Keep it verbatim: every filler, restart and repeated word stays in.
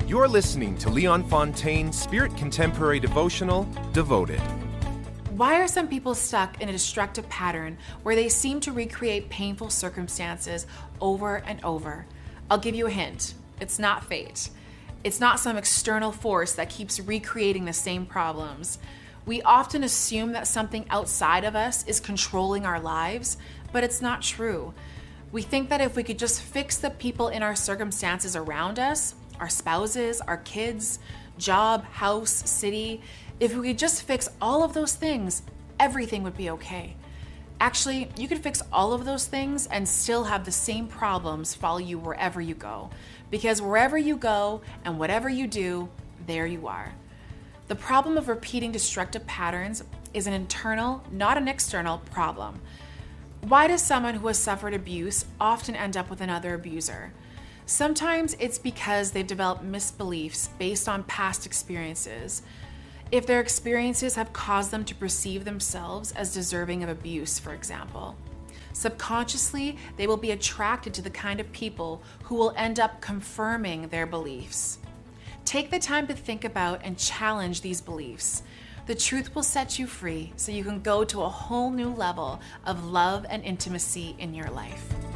You're listening to Leon Fontaine's Spirit Contemporary devotional, Devoted. Why are some people stuck in a destructive pattern where they seem to recreate painful circumstances over and over? I'll give you a hint. It's not fate. It's not some external force that keeps recreating the same problems. We often assume that something outside of us is controlling our lives, but it's not true. We think that if we could just fix the people in our circumstances around us, our spouses, our kids, job, house, city, if we could just fix all of those things, everything would be okay. Actually, you could fix all of those things and still have the same problems follow you wherever you go. Because wherever you go and whatever you do, there you are. The problem of repeating destructive patterns is an internal, not an external problem. Why does someone who has suffered abuse often end up with another abuser? Sometimes it's because they've developed misbeliefs based on past experiences. If their experiences have caused them to perceive themselves as deserving of abuse, for example. Subconsciously, they will be attracted to the kind of people who will end up confirming their beliefs. Take the time to think about and challenge these beliefs. The truth will set you free so you can go to a whole new level of love and intimacy in your life.